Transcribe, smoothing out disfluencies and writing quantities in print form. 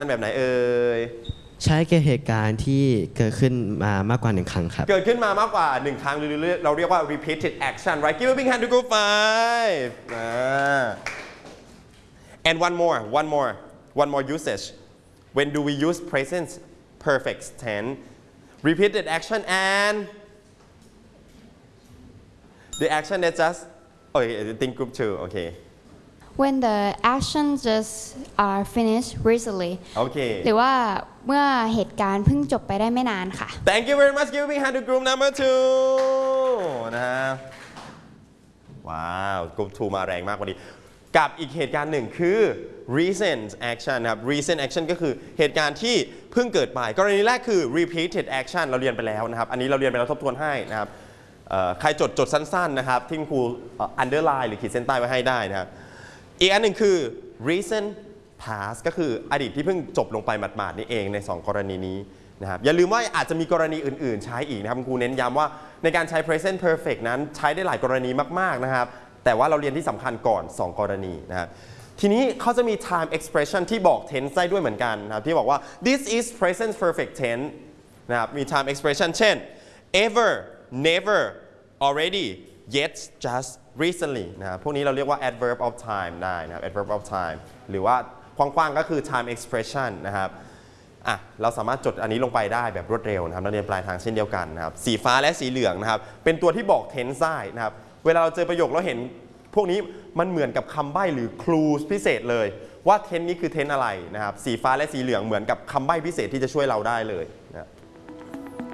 แบบไหนเอ่ยใช้กับเหตุการณ์ที่เกิดขึ้นมามากกว่า1 ครั้งครับเกิดขึ้นมามากกว่า1 ครั้งเราเรียกว่า repeated action right give a big hand to group 5 and one more usage when do we use present perfect tense repeated action and the action that just think group 2 okay when the actions just are finished recently โอเคหรือว่าเมื่อเหตุการณ์เพิ่งจบไปได้ไม่นานค่ะ Thank you very much give a big hand to group number 2นะฮะว้าว group 2มาแรงมากกว่านี้กับอีกเหตุการณ์หนึ่งคือ recent action นะครับ recent action ก็คือเหตุการณ์ที่เพิ่งเกิดไปกรณีแรกคือ repeated action เราเรียนไปแล้วนะครับอันนี้เราเรียนไปแล้วทบทวนให้นะครับใครจดสั้นๆนะครับที่ครู underline หรือขีดเส้นใต้ไว้ให้ได้นะครับอีกอันหนึ่งคือ recent past ก็คืออดีตที่เพิ่งจบลงไปหมาดๆนี่เองใน2 กรณีนี้นะครับอย่าลืมว่าอาจจะมีกรณีอื่นๆใช้อีกนะครับครูเน้นย้ำว่าในการใช้ present perfect นั้นใช้ได้หลายกรณีมากๆนะครับแต่ว่าเราเรียนที่สำคัญก่อน2 กรณีนะครับทีนี้เขาจะมี time expression ที่บอก tense ได้ด้วยเหมือนกันนะครับที่บอกว่า this is present perfect tense นะครับมี time expression เช่น ever never already yet just recently นะครับพวกนี้เราเรียกว่า adverb of time ได้นะครับ adverb of time หรือว่ากว้างๆก็คือ time expression นะครับเราสามารถจดอันนี้ลงไปได้แบบรวดเร็วนะครับนักเรียนปลายทางเช่นเดียวกันนะครับสีฟ้าและสีเหลืองนะครับเป็นตัวที่บอก tense ได้นะครับเวลาเราเจอประโยคแล้วเห็นพวกนี้มันเหมือนกับคำใบ้หรือคลูพิเศษเลยว่า tense นี้คือ tense อะไรนะครับสีฟ้าและสีเหลืองเหมือนกับคำใบ้พิเศษที่จะช่วยเราได้เลย